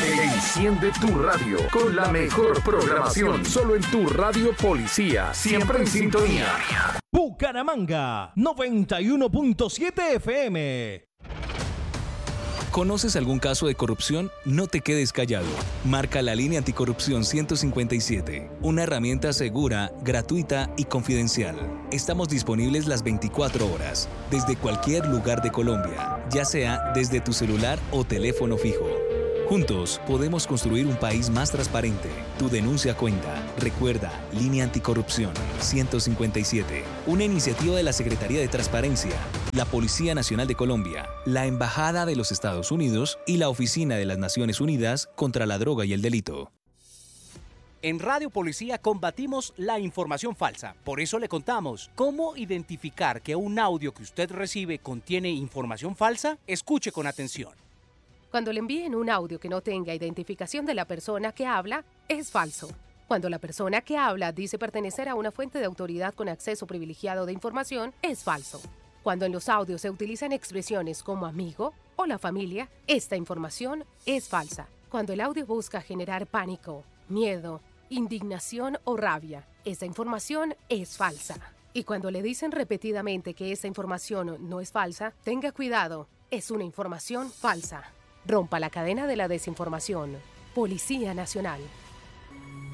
Enciende tu radio con la mejor programación. Solo en tu radio Policía. Siempre en sintonía. Bucaramanga, 91.7 FM. ¿Conoces algún caso de corrupción? No te quedes callado. Marca la línea anticorrupción 157, una herramienta segura, gratuita y confidencial. Estamos disponibles las 24 horas, desde cualquier lugar de Colombia, ya sea desde tu celular o teléfono fijo. Juntos podemos construir un país más transparente. Tu denuncia cuenta. Recuerda, Línea Anticorrupción 157, una iniciativa de la Secretaría de Transparencia, la Policía Nacional de Colombia, la Embajada de los Estados Unidos y la Oficina de las Naciones Unidas contra la Droga y el Delito. En Radio Policía combatimos la información falsa. Por eso le contamos cómo identificar que un audio que usted recibe contiene información falsa. Escuche con atención. Cuando le envíen un audio que no tenga identificación de la persona que habla, es falso. Cuando la persona que habla dice pertenecer a una fuente de autoridad con acceso privilegiado de información, es falso. Cuando en los audios se utilizan expresiones como amigo o la familia, esta información es falsa. Cuando el audio busca generar pánico, miedo, indignación o rabia, esa información es falsa. Y cuando le dicen repetidamente que esa información no es falsa, tenga cuidado, es una información falsa. Rompa la cadena de la desinformación. Policía Nacional.